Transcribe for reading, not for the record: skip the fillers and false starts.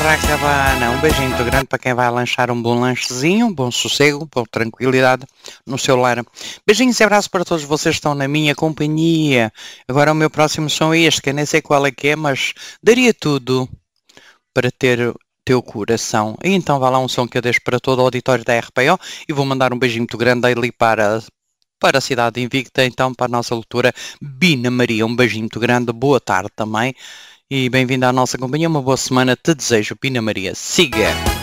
Sorracabana. Um beijinho muito grande para quem vai lanchar um bom lanchezinho, um bom sossego, boa tranquilidade no seu lar. Beijinhos e abraços para todos vocês que estão na minha companhia. Agora o meu próximo som é este, que eu nem sei qual é que é, mas daria tudo para ter teu coração. E então vá lá um som que eu deixo para todo o auditório da RPO e vou mandar um beijinho muito grande ali para a cidade invicta, então para a nossa leitura Bina Maria. Um beijinho muito grande, boa tarde também. E bem-vindo à nossa companhia, uma boa semana, te desejo, Pina Maria. Siga!